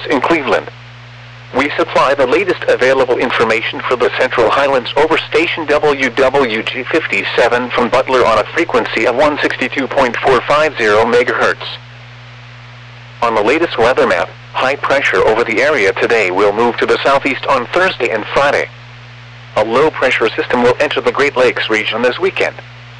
in Cleveland. We supply the latest available information for the Central Highlands over station WWG57 from Butler on a frequency of 162.450 MHz. On the latest weather map, high pressure over the area today will move to the southeast on Thursday and Friday. A low pressure system will enter the Great Lakes region this weekend.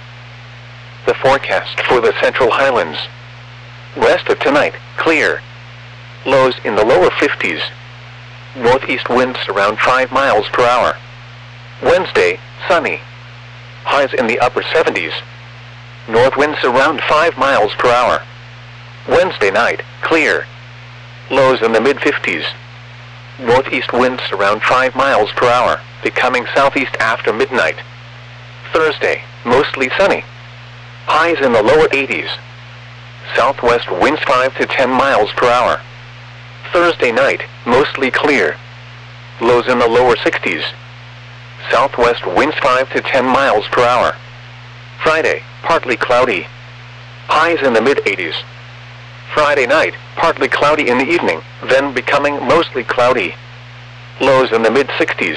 The forecast for the Central Highlands. West of tonight, clear. Lows in the lower 50s. Northeast winds around 5 miles per hour. Wednesday, sunny. Highs in the upper 70s. North winds around 5 miles per hour. Wednesday night, clear. Lows in the mid-50s. Northeast winds around 5 miles per hour, becoming southeast after midnight. Thursday, mostly sunny. Highs in the lower 80s. Southwest winds 5 to 10 miles per hour. Thursday night, mostly clear. Lows in the lower 60s. Southwest winds 5 to 10 miles per hour. Friday, partly cloudy. Highs in the mid-80s. Friday night, partly cloudy in the evening, then becoming mostly cloudy. Lows in the mid-60s.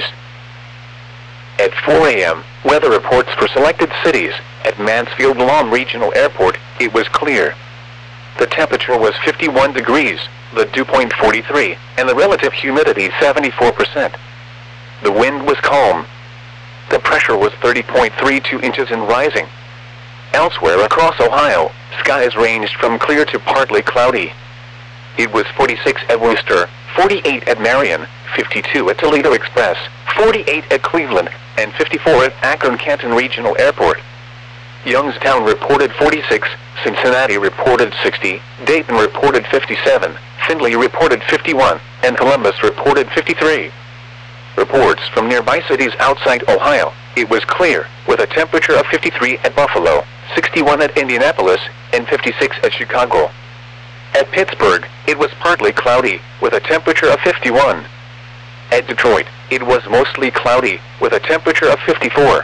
At 4 a.m., weather reports for selected cities. At Mansfield-Lom Regional Airport, it was clear. The temperature was 51 degrees, the dew point 43, and the relative humidity 74%. The wind was calm. The pressure was 30.32 inches and rising. Elsewhere across Ohio, skies ranged from clear to partly cloudy. It was 46 at Wooster, 48 at Marion, 52 at Toledo Express, 48 at Cleveland, and 54 at Akron-Canton Regional Airport. Youngstown reported 46, Cincinnati reported 60, Dayton reported 57, Findlay reported 51, and Columbus reported 53. Reports from nearby cities outside Ohio, it was clear, with a temperature of 53 at Buffalo, 61 at Indianapolis, and 56 at Chicago. At Pittsburgh, it was partly cloudy, with a temperature of 51. At Detroit, it was mostly cloudy, with a temperature of 54.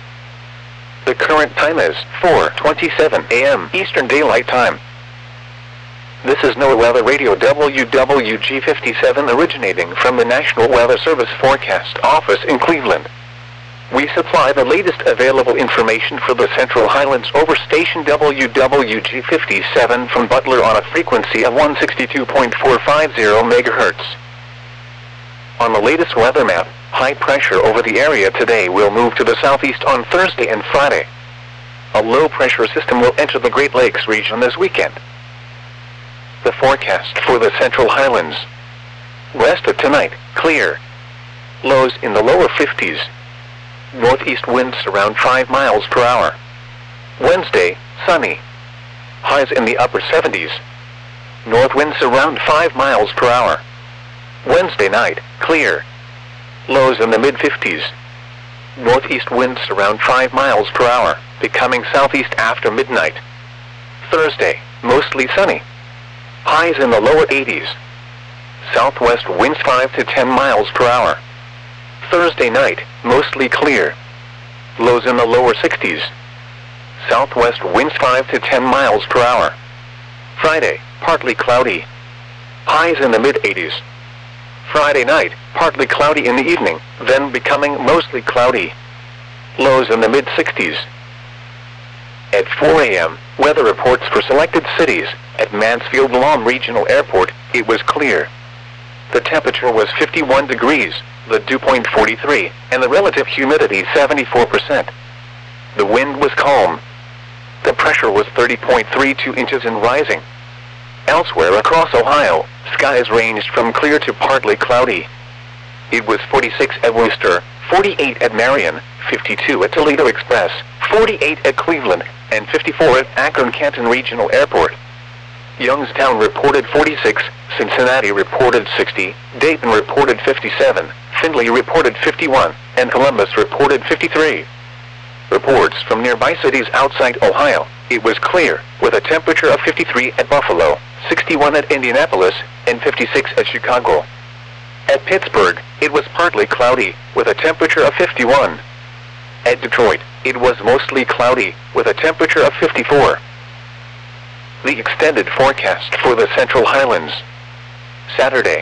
The current time is 4:27 a.m. Eastern Daylight Time. This is NOAA Weather Radio WWG57 originating from the National Weather Service Forecast Office in Cleveland. We supply the latest available information for the Central Highlands over station WWG57 from Butler on a frequency of 162.450 MHz. On the latest weather map, high pressure over the area today will move to the southeast on Thursday and Friday. A low pressure system will enter the Great Lakes region this weekend. The forecast for the Central Highlands. West of tonight, clear. Lows in the lower 50s. Northeast winds around 5 miles per hour. Wednesday, sunny. Highs in the upper 70s. North winds around 5 miles per hour. Wednesday night, clear. Lows in the mid-50s. Northeast winds around 5 miles per hour, becoming southeast after midnight. Thursday, mostly sunny. Highs in the lower 80s. Southwest winds 5 to 10 miles per hour. Thursday night, mostly clear. Lows in the lower 60s. Southwest winds 5 to 10 miles per hour. Friday, partly cloudy. Highs in the mid-80s. Friday night, partly cloudy in the evening, then becoming mostly cloudy. Lows in the mid-60s. At 4 a.m., weather reports for selected cities. At Mansfield-Lom Regional Airport, it was clear. The temperature was 51 degrees, the dew point 43, and the relative humidity 74%. The wind was calm. The pressure was 30.32 inches and rising. Elsewhere across Ohio, skies ranged from clear to partly cloudy. It was 46 at Wooster, 48 at Marion, 52 at Toledo Express, 48 at Cleveland, and 54 at Akron-Canton Regional Airport. Youngstown reported 46, Cincinnati reported 60, Dayton reported 57, Findlay reported 51, and Columbus reported 53. Reports from nearby cities outside Ohio, it was clear, with a temperature of 53 at Buffalo, 61 at Indianapolis, and 56 at Chicago. At Pittsburgh, it was partly cloudy, with a temperature of 51. At Detroit, it was mostly cloudy, with a temperature of 54. The extended forecast for the Central Highlands. Saturday,